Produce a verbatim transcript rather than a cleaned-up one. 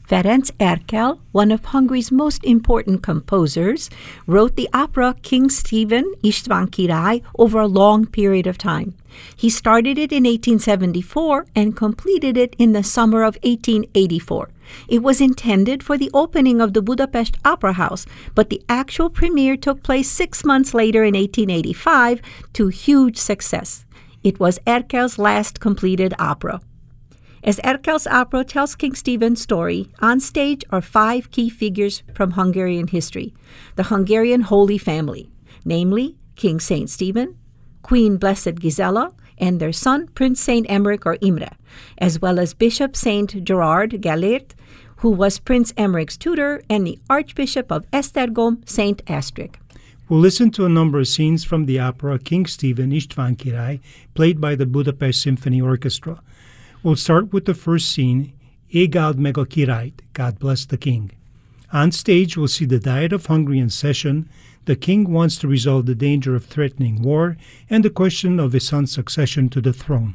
Ferenc Erkel, one of Hungary's most important composers, wrote the opera King Stephen István Király over a long period of time. He started it in eighteen seventy-four and completed it in the summer of eighteen eighty-four. It was intended for the opening of the Budapest Opera House, but the actual premiere took place six months later in eighteen eighty-five to huge success. It was Erkel's last completed opera. As Erkel's opera tells King Stephen's story, on stage are five key figures from Hungarian history, the Hungarian Holy Family, namely King Saint Stephen, Queen Blessed Gisela, and their son Prince Saint Emmerich or Imre, as well as Bishop Saint Gerard Gellért, who was Prince Emmerich's tutor, and the Archbishop of Esztergom, Saint Astric. We'll listen to a number of scenes from the opera King Stephen István Király, played by the Budapest Symphony Orchestra. We'll start with the first scene, Éld meg a királyt, God Bless the King. On stage, we'll see the Diet of Hungary in session. The king wants to resolve the danger of threatening war and the question of his son's succession to the throne.